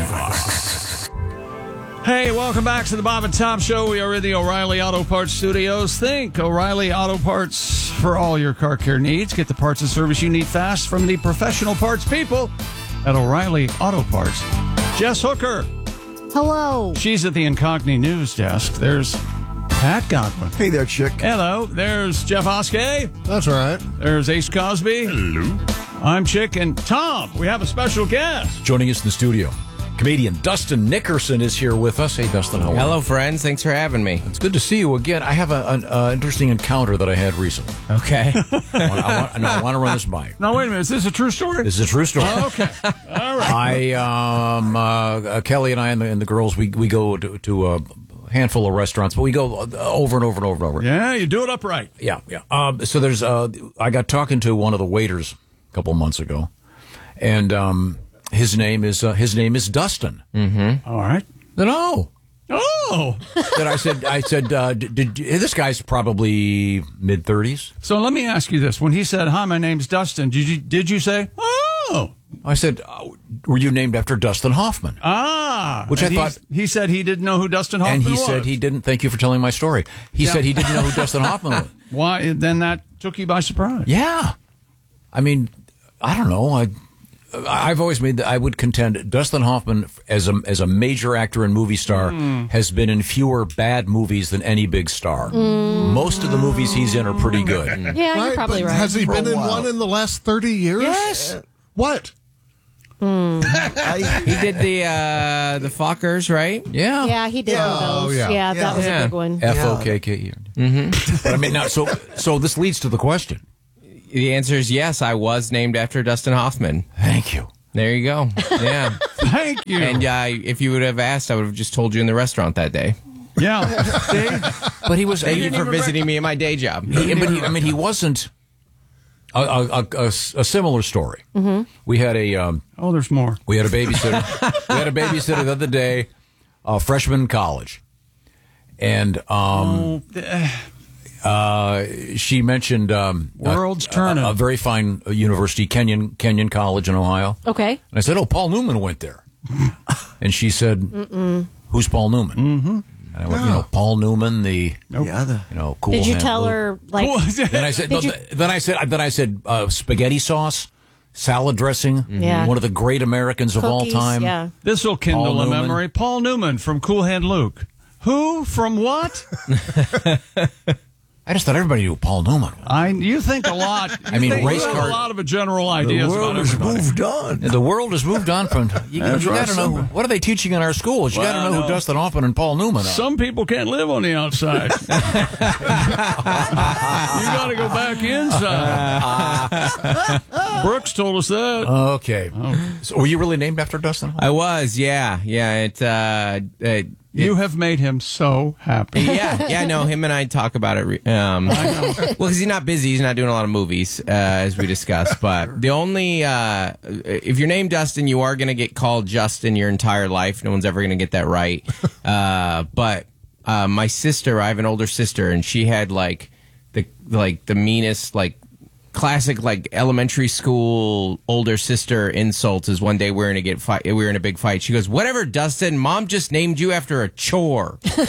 Hey, welcome back to the Bob and Tom Show. We are in the O'Reilly Auto Parts studios. Think O'Reilly Auto Parts for all your car care needs. Get the parts and service you need fast from the professional parts people at O'Reilly Auto Parts. Jess Hooker. Hello. She's at the Incognito News Desk. There's Pat Godwin. Hey there, chick. Hello. There's Jeff Oskey. That's right. There's Ace Cosby. Hello. I'm Chick. And Tom, we have a special guest. Joining us in the studio, comedian Dustin Nickerson is here with us. Hey, Dustin, how are you? Hello, friends. Thanks for having me. It's good to see you again. I have an interesting encounter that I had recently. Okay. I want to run this by you. Now, wait a minute. Is this a true story? This is a true story. Oh, okay. All right. Kelly and I and the girls, we go to a handful of restaurants, but we go over and over and over and over. Yeah, you do it upright. Yeah. So there's, I got talking to one of the waiters a couple months ago, and his name is Dustin. Mm-hmm. All right. Then oh. Then I said, this guy's probably mid-30s. So let me ask you this: when he said, "Hi, my name's Dustin," did you say, "Oh"? I said, were you named after Dustin Hoffman? Which I thought... He said he didn't know who Dustin Hoffman was. And he said he didn't. Thank you for telling my story. He said he didn't know who Dustin Hoffman was. Why? Then that took you by surprise. Yeah. I mean, I don't know. I've always made I would contend Dustin Hoffman as a major actor and movie star has been in fewer bad movies than any big star. Most of the movies he's in are pretty good. Yeah, you're probably right. Has he been in one in the last 30 years? Yes. What? He did the Fockers, right? Yeah. Yeah, he did those. Oh, yeah. That was a big one. F-O-K-K-E. But I mean, now, so this leads to the question. The answer is yes. I was named after Dustin Hoffman. Thank you. There you go. Yeah. Thank you. And if you would have asked, I would have just told you in the restaurant that day. Yeah. But he was... Thank you for visiting me at my day job. He wasn't... A similar story. We had a... there's more. We had a babysitter. We had a babysitter the other day, freshman in college. And... she mentioned World's Turning, a very fine university, Kenyon College in Ohio. Okay. And I said, Paul Newman went there. And she said, who's Paul Newman? Mm-hmm. And I went, Paul Newman, cool. Did you tell her like? Then I said, spaghetti sauce, salad dressing. One of the great Americans of all time. Yeah. This will kindle a memory. Paul Newman from Cool Hand Luke. Who from what? I just thought everybody knew Paul Newman. You think a lot. Race car. A lot of general ideas. The world has moved on. The world has moved on from. You got to know what are they teaching in our schools. You got to know who Dustin Hoffman and Paul Newman are. Some people can't live on the outside. You got to go back inside. Brooks told us that. Okay. So were you really named after Dustin Hoffman? I was. Yeah. You have made him so happy. Yeah. No, him and I talk about it. Well, because he's not busy, he's not doing a lot of movies, as we discussed. But the only, if you're named Dustin, you are going to get called Justin your entire life. No one's ever going to get that right. But my sister, I have an older sister, and she had the meanest classic elementary school older sister insults. Is one day we were in a big fight. She goes, "Whatever, Dustin, Mom just named you after a chore." Good.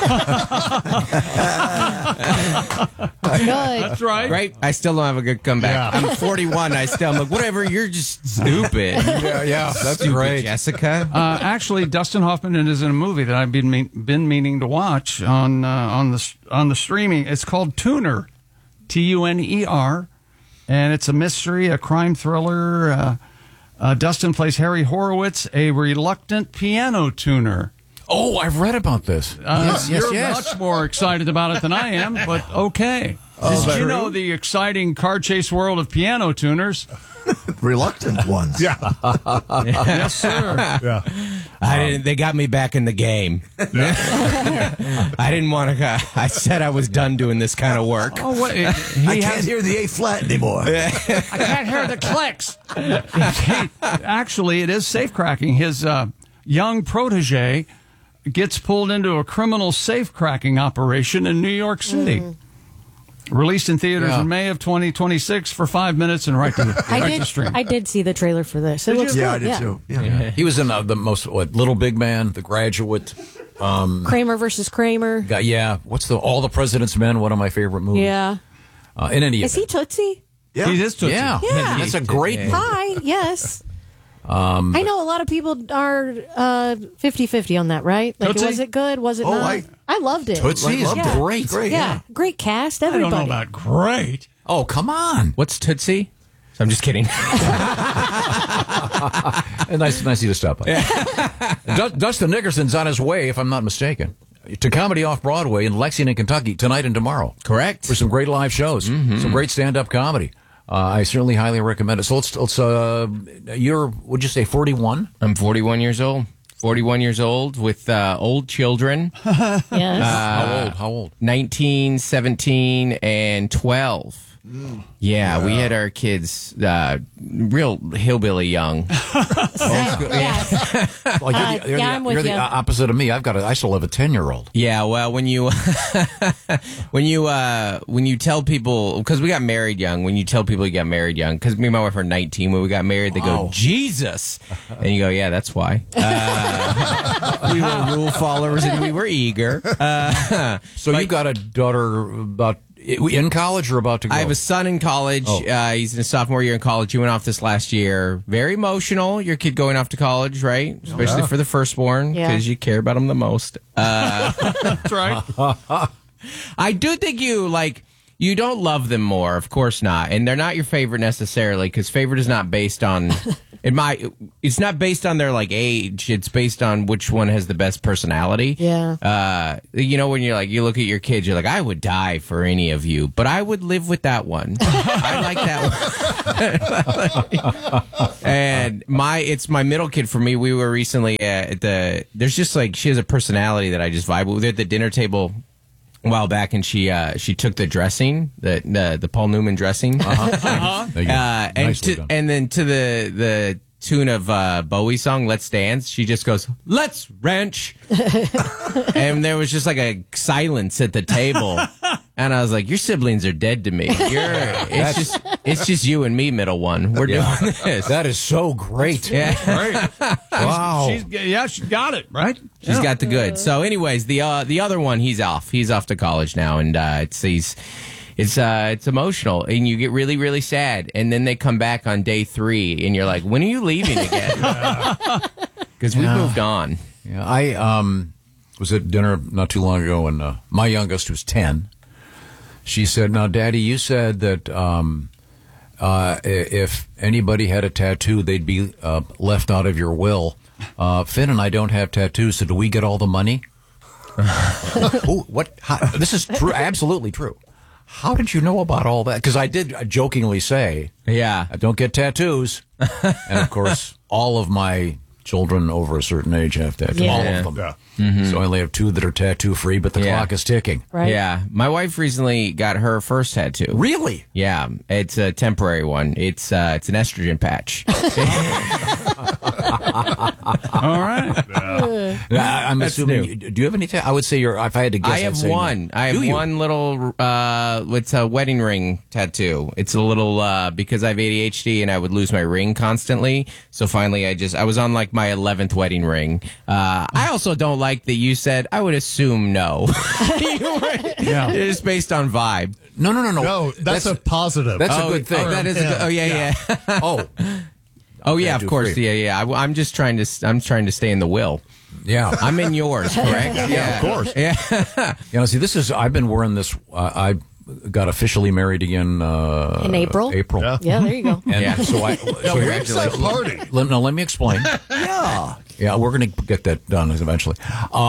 That's right. Right? I still don't have a good comeback. Yeah. I'm 41. I'm like, whatever. You're just stupid. Yeah, that's stupid, great, Jessica. Actually, Dustin Hoffman is in a movie that I've been meaning to watch on the streaming. It's called Tuner, Tuner. And it's a mystery, a crime thriller. Dustin plays Harry Horowitz, a reluctant piano tuner. Oh, I've read about this. You're much more excited about it than I am, but okay. Did you know the exciting car chase world of piano tuners? Reluctant ones. Yeah. Yes, sir. Yeah. They got me back in the game. I didn't want to. I said I was done doing this kind of work. Oh, wait. I can't hear the A flat anymore. I can't hear the clicks. Actually, it is safe cracking. His young protege gets pulled into a criminal safe cracking operation in New York City. Released in theaters in May of 2026 for 5 minutes and right to stream. I did see the trailer for this. It looks good. I did too. Yeah. He was in the most Little Big Man, The Graduate, Kramer versus Kramer. What's All the President's Men? One of my favorite movies. Yeah. In any is he Tootsie? Yeah. He is Tootsie. Yeah. That's a great movie. Hi. Yes. I know a lot of people are 50-50 on that, right? Like, Tootsie? was it good? Was it not? I loved it. Tootsie is great. Yeah, great cast. Everybody. I don't know about great. Oh, come on. What's Tootsie? I'm just kidding. Nice of you to stop by. Dustin Nickerson's on his way, if I'm not mistaken, to Comedy Off-Broadway in Lexington, Kentucky, tonight and tomorrow. Correct. For some great live shows, some great stand-up comedy. I certainly highly recommend it. So let's you're, would you say 41? I'm 41 years old. 41 years old with old children. Yes. How old? 19, 17, and 12. Yeah, we had our kids real hillbilly young. Well, I'm with you're the you. opposite of me. I still have a 10-year-old. Yeah, well, when you when you tell people, because we got married young, when you tell people you got married young, because me and my wife are 19 when we got married, they go, Jesus, and you go, yeah, that's why. We were rule followers and we were eager. So you got a daughter about in college or about to go? I have a son in college. Oh. He's in his sophomore year in college. He went off this last year. Very emotional, your kid going off to college, right? Especially for the firstborn, because you care about him the most. That's right. I do think you don't love them more, of course not, and they're not your favorite necessarily, because favorite is not based on it's not based on their age. It's based on which one has the best personality. Yeah. When you look at your kids, you're like, I would die for any of you, but I would live with that one. I like that one. And it's my middle kid for me. We were recently there's just she has a personality that I just vibe with. We're at the dinner table a while back, and she took the dressing, the Paul Newman dressing, and then to the tune of Bowie's song "Let's Dance," she just goes, "Let's wrench," and there was just a silence at the table, and I was like, "Your siblings are dead to me. It's just you and me, middle one. We're doing this." That is so great. Yeah, Great. Wow. She's got it right. She's got the good. So, anyways, the other one, he's off. He's off to college now, and it's emotional, and you get really, really sad, and then they come back on day 3, and you're like, when are you leaving again? Because we've moved on. Yeah, I was at dinner not too long ago, and my youngest, who's 10, she said, "Now, Daddy, you said that if anybody had a tattoo, they'd be left out of your will. Finn and I don't have tattoos, so do we get all the money?" Ooh, what? This is true, absolutely true. How did you know about all that? Because I did jokingly say, "Yeah, I don't get tattoos," and of course, all of my children over a certain age have tattoos. Yeah. All of them. Yeah. Mm-hmm. So I only have 2 that are tattoo free, but the clock is ticking. Right. Yeah. My wife recently got her first tattoo. Really? Yeah. It's a temporary one. It's an estrogen patch. All right. I'm assuming. Do you have any? I would say if I had to guess, I have one. I have one little. It's a wedding ring tattoo. It's a little because I have ADHD and I would lose my ring constantly. So finally, I was on my 11th wedding ring. I also don't like that you said. I would assume no. It's based on vibe. No. No, that's a positive. That's a good thing. Oh, that is a good. Oh yeah. Oh yeah, of course. Free. Yeah. I'm just trying to. I'm trying to stay in the will. Yeah, I'm in yours, correct? Yeah, of course. Yeah. See, this is. I've been wearing this. I got officially married again in April. Yeah, there you go. And so congratulations. Party. Let me explain. Yeah, we're going to get that done eventually.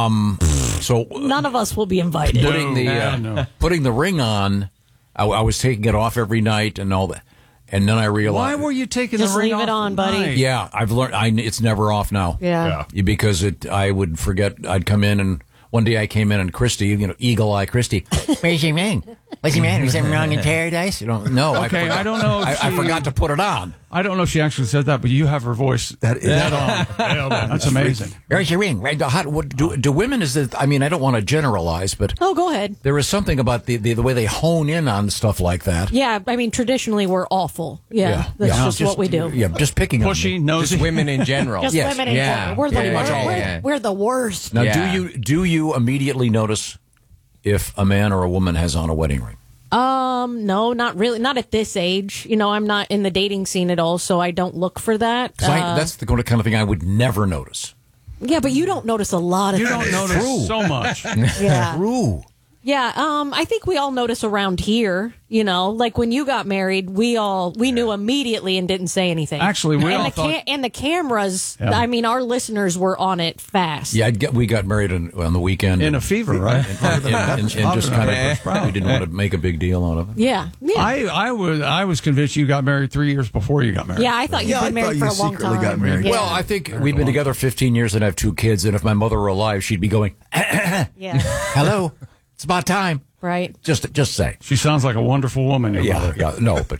So none of us will be invited. Putting the ring on, I was taking it off every night and all that. And then I realized, why were you taking Just the ring leave off? it on, buddy. Night? Yeah, I've learned. It's never off now. Yeah. Because I would forget. I'd come in, and one day I came in, and Christy, Eagle Eye Christy, where's your ring? What's your man? Is something wrong in paradise? No. Okay, I don't know. I forgot to put it on. I don't know if she actually said that, but you have her voice that on. That's amazing. Where's your ring? Right? Do women? I don't want to generalize, but go ahead. There is something about the way they hone in on stuff like that. Yeah, traditionally we're awful. Yeah, that's just what we do. Yeah, just picking pushy, nosy. Just women in general. Just women in general. We're the worst. Now, do you immediately notice if a man or a woman has on a wedding ring? No, not really. Not at this age. I'm not in the dating scene at all, so I don't look for that. That's the kind of thing I would never notice. Yeah, but you don't notice a lot of things. You don't notice so much. Yeah. True. Yeah, I think we all notice around here, when you got married, we knew immediately and didn't say anything. Actually, and the cameras, our listeners were on it fast. Yeah, we got married on the weekend. In a fever, right? And just kind of, we didn't want to make a big deal out of it. Yeah. I was convinced you got married 3 years before you got married. Yeah, I thought you'd been married for a long time. Got married. Yeah. Well, I think we've been together 15 years and have 2 kids, and if my mother were alive, she'd be going, Yeah. hello. It's about time. Right. Just say. She sounds like a wonderful woman. Yeah. No, but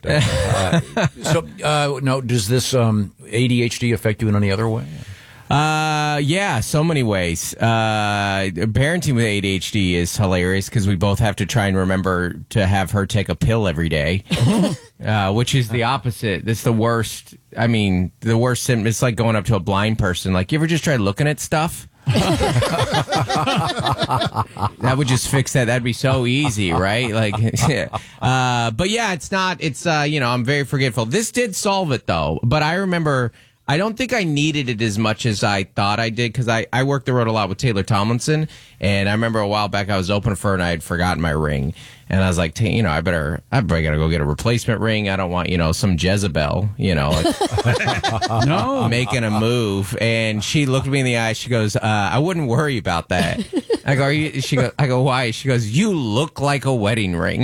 no. Does this ADHD affect you in any other way? Yeah, so many ways. Parenting with ADHD is hilarious because we both have to try and remember to have her take a pill every day, which is the opposite. It's the worst. I mean, the worst symptom. It's like going up to a blind person. Like, you ever just try looking at stuff? That would just fix that. That'd be so easy, right? Like, but yeah, it's not. It's I'm very forgetful. This did solve it though. But I remember, I don't think I needed it as much as I thought I did because I worked the road a lot with Taylor Tomlinson, and I remember a while back I was opening for her and I had forgotten my ring, and I was like, I probably gotta go get a replacement ring. I don't want some Jezebel, no, making a move. And she looked me in the eye. She goes, "I wouldn't worry about that." I go, "Are you?" She goes, "I go, why?" She goes, "You look like a wedding ring."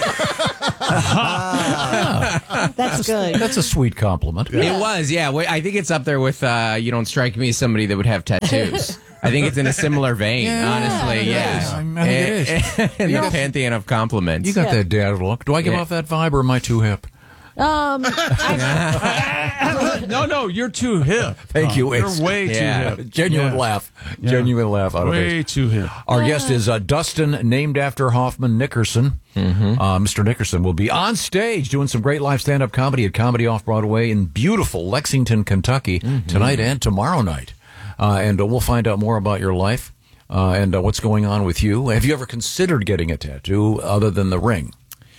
That's good. That's a sweet compliment. Yeah. It was, yeah. I think it's up there with you don't strike me as somebody that would have tattoos. I think it's in a similar vein, honestly. Yeah. I think it is. In the pantheon of compliments. You got that dad look. Do I give off that vibe, or am I too hip? No, you're too hip. Thank you. You're way too hip. Genuine laugh. Yeah. Genuine laugh out of it. Way too hip. Our guest is Dustin, named after Hoffman Nickerson. Mr. Nickerson will be on stage doing some great live stand-up comedy at Comedy Off-Broadway in beautiful Lexington, Kentucky, tonight and tomorrow night. And we'll find out more about your life and what's going on with you. Have you ever considered getting a tattoo other than the ring?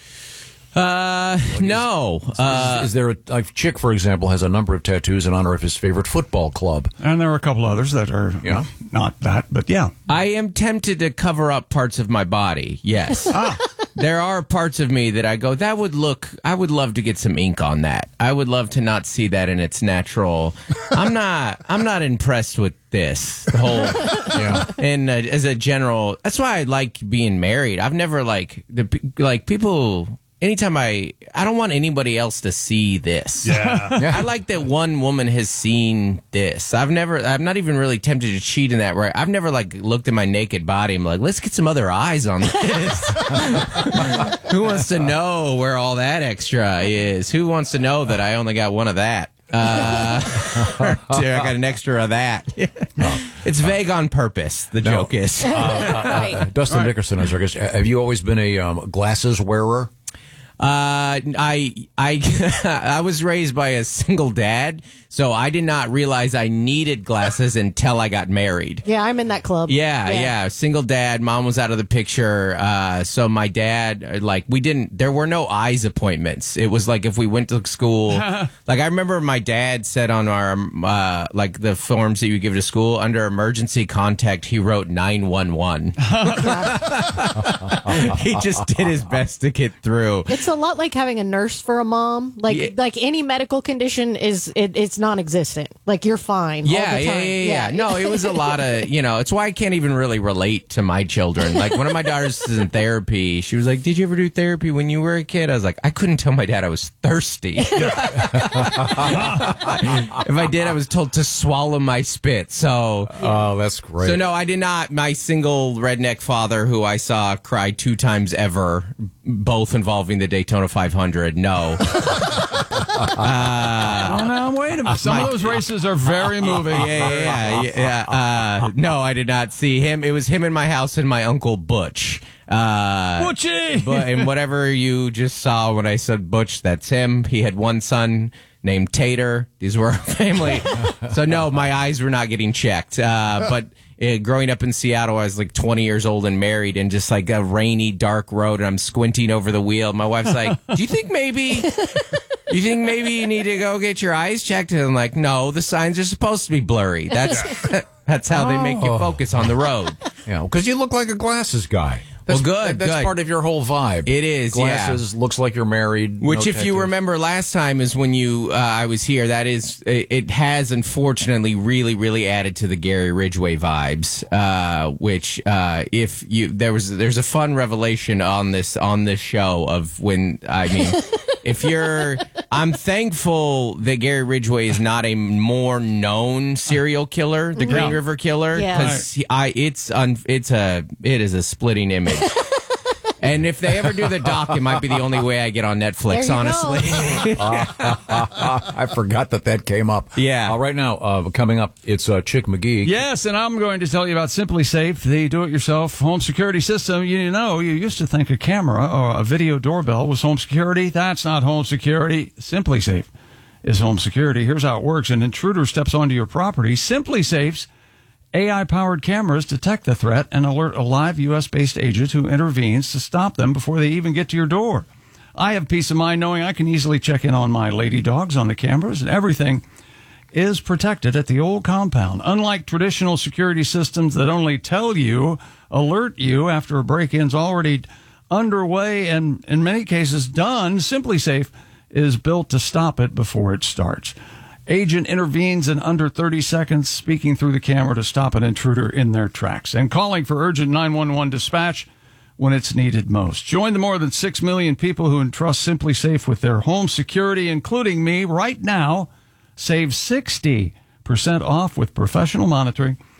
No. Is there a Chick, for example, has a number of tattoos in honor of his favorite football club? And there are a couple others that are not that, but yeah. I am tempted to cover up parts of my body, yes. There are parts of me that I go, I would love to get some ink on that. I would love to not see that in its natural. I'm not impressed with this whole, and as a general, that's why I like being married. I've never people. Anytime I don't want anybody else to see this. Yeah. I like that one woman has seen this. I'm not even really tempted to cheat in that way. I've never looked at my naked body and like, let's get some other eyes on this. Who wants to know where all that extra is? Who wants to know that I only got one of that? I got an extra of that. It's vague on purpose. The joke is. Dustin Nickerson is our guest. Have you always been a glasses wearer? I was raised by a single dad, so I did not realize I needed glasses until I got married. Yeah, I'm in that club. Yeah. Single dad. Mom was out of the picture. So my dad, there were no eyes appointments. It was like if we went to school, I remember my dad said on our, the forms that you give to school, under emergency contact, he wrote 911. He just did his best to get through. It's a lot like having a nurse for a mom. Like any medical condition it's non-existent. Like you're fine. All the time. Yeah. No, it was a lot of it's why I can't even really relate to my children. Like one of my daughters is in therapy. She was like, "Did you ever do therapy when you were a kid?" I was like, I couldn't tell my dad I was thirsty. If I did, I was told to swallow my spit. So that's great. So no, I did not. My single redneck father, who I saw cry 2 times ever, both involving the Daytona 500. No. Now wait a minute. Some of those races are very moving. Yeah. No, I did not see him. It was him in my house and my uncle Butch. Butchie! And whatever you just saw when I said Butch, that's him. He had one son named Tater. These were our family. So no, my eyes were not getting checked. But growing up in Seattle, I was 20 years old and married, and just a rainy, dark road, and I'm squinting over the wheel. My wife's like, "Do you think maybe you need to go get your eyes checked?" And I'm like, "No, the signs are supposed to be blurry. That's how they make you focus on the road." Yeah, because you look like a glasses guy. That's part of your whole vibe. It is, glasses, looks like you're married. Which, if you remember last time, is when I was here. That is, it has unfortunately really, really added to the Gary Ridgway vibes. Which, there's a fun revelation on this show of when I'm thankful that Gary Ridgway is not a more known serial killer, the Green River Killer, because it is a splitting image. And if they ever do the doc, it might be the only way I get on Netflix, honestly. I forgot that came up. Yeah. Right now, coming up, it's Chick McGee. Yes, and I'm going to tell you about Simply Safe, the do-it-yourself home security system. You know, you used to think a camera or a video doorbell was home security. That's not home security. Simply Safe is home security. Here's how it works. An intruder steps onto your property. Simply Safe's AI-powered cameras detect the threat and alert a live U.S.-based agent who intervenes to stop them before they even get to your door. I have peace of mind knowing I can easily check in on my lady dogs on the cameras, and everything is protected at the old compound. Unlike traditional security systems that only tell you, alert you after a break-in's already underway and in many cases done, Simply Safe is built to stop it before it starts. Agent intervenes in under 30 seconds, speaking through the camera to stop an intruder in their tracks and calling for urgent 911 dispatch when it's needed most. Join the more than 6 million people who entrust Simply Safe with their home security, including me, right now. Save 60% off with professional monitoring